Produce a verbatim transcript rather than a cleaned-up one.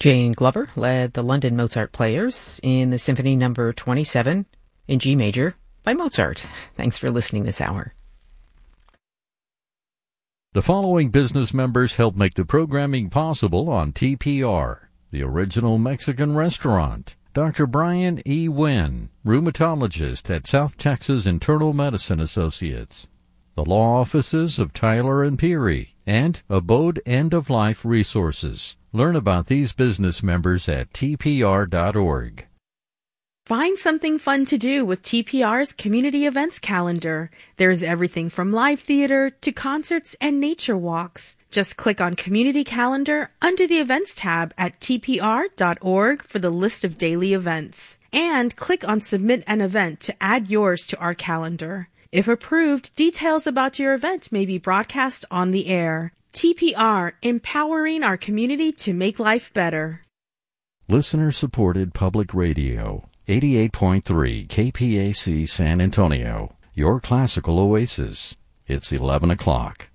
Jane Glover led the London Mozart Players in the Symphony Number twenty-seven in G major by Mozart. Thanks for listening this hour. The following business members help make the programming possible on T P R. The Original Mexican Restaurant. Doctor Brian E. Wynn, rheumatologist at South Texas Internal Medicine Associates. The law offices of Tyler and Peary, and Abode End of Life Resources. Learn about these business members at T P R dot org. Find something fun to do with T P R's community events calendar. There's everything from live theater to concerts and nature walks. Just click on Community Calendar under the Events tab at T P R dot org for the list of daily events. And click on Submit an Event to add yours to our calendar. If approved, details about your event may be broadcast on the air. T P R, empowering our community to make life better. Listener-supported public radio. eighty-eight point three K P A C San Antonio, your classical oasis. It's eleven o'clock.